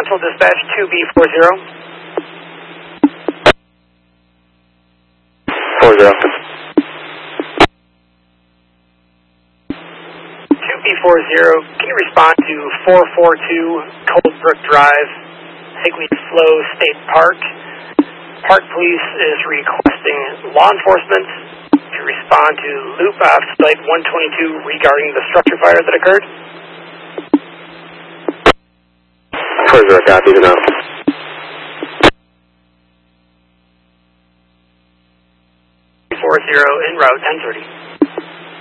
Council Dispatch 2B40. 40. 2B40, can you respond to 442 Coldbrook Drive, Higley Flow State Park? Park Police is requesting law enforcement to respond to Loop Off Site 122 regarding the structure fire that occurred. 40, copy to know. 40 en route 1030.